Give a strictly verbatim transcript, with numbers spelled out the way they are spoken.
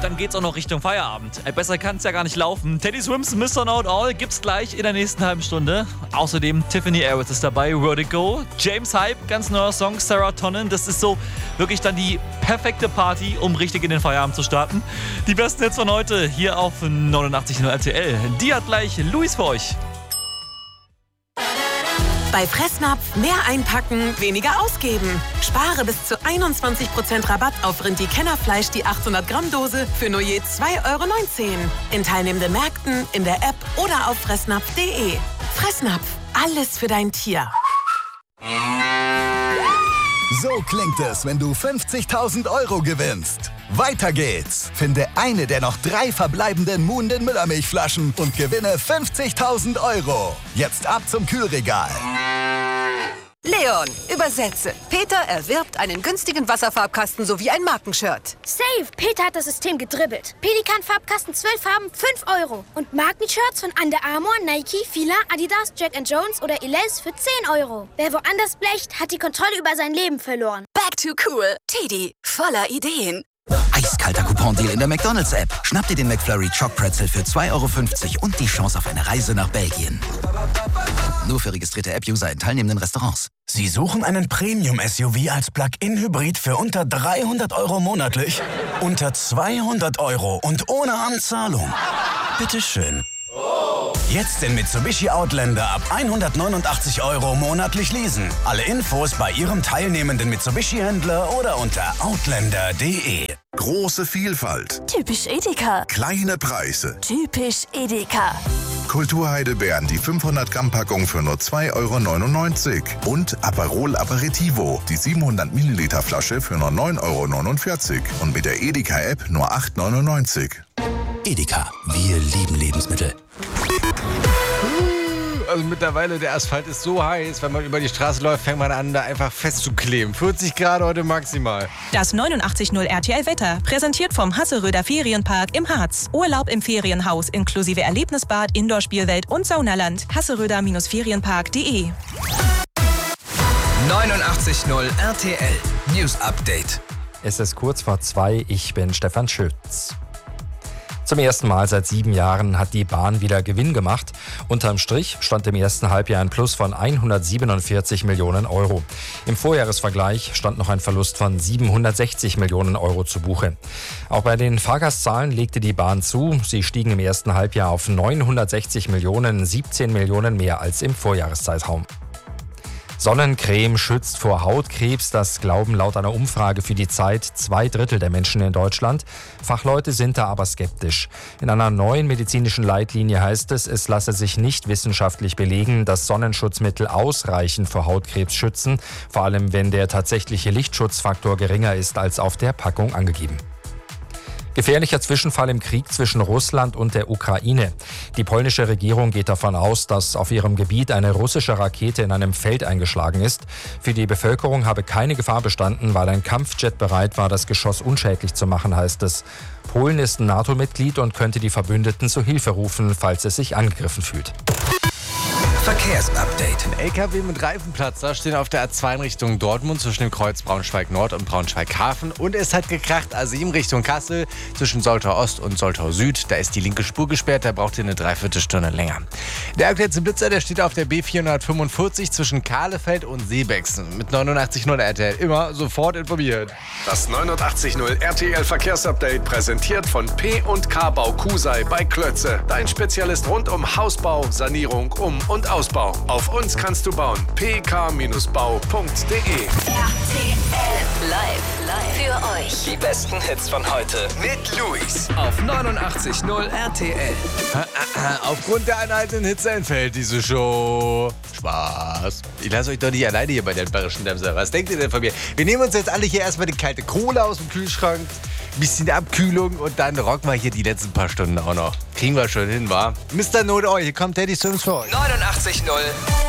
dann geht's auch noch Richtung Feierabend. Äh, besser kann's ja gar nicht laufen. Teddy Swims, Mister Know It All gibt's gleich in der nächsten halben Stunde. Außerdem Tiffany Harris ist dabei, Vertigo. James Hype, ganz neuer Song, Serotonin. Das ist so wirklich dann die perfekte Party, um richtig in den Feierabend zu starten. Die besten Hits von heute hier auf neunundachtzig Komma null R T L. Die hat gleich Luis für euch. Bei Fressnapf mehr einpacken, weniger ausgeben. Spare bis zu einundzwanzig Prozent Rabatt auf Rindi-Kennerfleisch die achthundert Gramm Dose für nur je zwei Euro neunzehn. In teilnehmenden Märkten, in der App oder auf fressnapf punkt de. Fressnapf, alles für dein Tier. So klingt es, wenn du fünfzigtausend Euro gewinnst. Weiter geht's. Finde eine der noch drei verbleibenden Moon den Müllermilchflaschen und gewinne fünfzigtausend Euro. Jetzt ab zum Kühlregal. Leon, übersetze. Peter erwirbt einen günstigen Wasserfarbkasten sowie ein Markenshirt. Safe! Peter hat das System gedribbelt. Pelikan-Farbkasten zwölf Farben, fünf Euro. Und Markenshirts von Under Armour, Nike, Fila, Adidas, Jack and Jones oder Elize für zehn Euro. Wer woanders blecht, hat die Kontrolle über sein Leben verloren. Back to cool. Teddy, voller Ideen. Eiskalter Coupon-Deal in der McDonald's-App. Schnapp dir den McFlurry Choc Pretzel für zwei Euro fünfzig und die Chance auf eine Reise nach Belgien. Nur für registrierte App-User in teilnehmenden Restaurants. Sie suchen einen Premium-S U V als Plug-in-Hybrid für unter dreihundert Euro monatlich? Unter zweihundert Euro und ohne Anzahlung? Bitteschön. Jetzt den Mitsubishi Outlander ab hundertneunundachtzig Euro monatlich leasen. Alle Infos bei Ihrem teilnehmenden Mitsubishi-Händler oder unter outlander punkt de. Große Vielfalt. Typisch Edeka. Kleine Preise. Typisch Edeka. Kulturheidelbeeren, die fünfhundert Gramm Packung für nur zwei Euro neunundneunzig. Und Aperol Aperitivo, die siebenhundert Milliliter Flasche für nur neun Euro neunundvierzig. Und mit der Edeka-App nur acht Euro neunundneunzig. Edeka, wir lieben Lebensmittel. Also mittlerweile, der Asphalt ist so heiß, wenn man über die Straße läuft, fängt man an, da einfach festzukleben. vierzig Grad heute maximal. Das neunundachtzig Komma null R T L Wetter, präsentiert vom Hasseröder Ferienpark im Harz. Urlaub im Ferienhaus inklusive Erlebnisbad, Indoor-Spielwelt und Saunaland. hasseröder Ferienpark punkt de. neunundachtzig Komma null R T L News Update. Es ist kurz vor zwei, ich bin Stefan Schütz. Zum ersten Mal seit sieben Jahren hat die Bahn wieder Gewinn gemacht. Unterm Strich stand im ersten Halbjahr ein Plus von hundertsiebenundvierzig Millionen Euro. Im Vorjahresvergleich stand noch ein Verlust von siebenhundertsechzig Millionen Euro zu Buche. Auch bei den Fahrgastzahlen legte die Bahn zu. Sie stiegen im ersten Halbjahr auf neunhundertsechzig Millionen, siebzehn Millionen mehr als im Vorjahreszeitraum. Sonnencreme schützt vor Hautkrebs, das glauben laut einer Umfrage für die Zeit zwei Drittel der Menschen in Deutschland. Fachleute sind da aber skeptisch. In einer neuen medizinischen Leitlinie heißt es, es lasse sich nicht wissenschaftlich belegen, dass Sonnenschutzmittel ausreichend vor Hautkrebs schützen, vor allem wenn der tatsächliche Lichtschutzfaktor geringer ist als auf der Packung angegeben. Gefährlicher Zwischenfall im Krieg zwischen Russland und der Ukraine. Die polnische Regierung geht davon aus, dass auf ihrem Gebiet eine russische Rakete in einem Feld eingeschlagen ist. Für die Bevölkerung habe keine Gefahr bestanden, weil ein Kampfjet bereit war, das Geschoss unschädlich zu machen, heißt es. Polen ist ein NATO-Mitglied und könnte die Verbündeten zu Hilfe rufen, falls es sich angegriffen fühlt. Verkehrsupdate. Ein L K W mit Reifenplatzer stehen auf der A zwei in Richtung Dortmund zwischen dem Kreuz Braunschweig-Nord und Braunschweig-Hafen. Und es hat gekracht, A sieben Richtung Kassel zwischen Soltau Ost und Soltau Süd. Da ist die linke Spur gesperrt, da braucht ihr eine Dreiviertelstunde länger. Der aktuellste Blitzer, der steht auf der B vierhundertfünfundvierzig zwischen Kahlefeld und Seebexen. Mit neunundachtzig Komma null R T L immer sofort informiert. Das neunundachtzig Komma null R T L Verkehrsupdate präsentiert von P und K Bau Kusai bei Klötze. Dein Spezialist rund um Hausbau, Sanierung, Um- und Ausbau. Auf uns kannst du bauen. p k bau punkt de. R T L live, live für euch. Die besten Hits von heute mit Luis auf neunundachtzig Komma null R T L. Aufgrund der anhaltenden Hitze entfällt diese Show. Spaß. Ich lasse euch doch nicht alleine hier bei den bayerischen Dämser. Was denkt ihr denn von mir? Wir nehmen uns jetzt alle hier erstmal die kalte Kohle aus dem Kühlschrank, bisschen Abkühlung und dann rocken wir hier die letzten paar Stunden auch noch. Kriegen wir schon hin, wa? Mister Know It All, hier kommt Teddy Swims für euch. neunundachtzig Komma null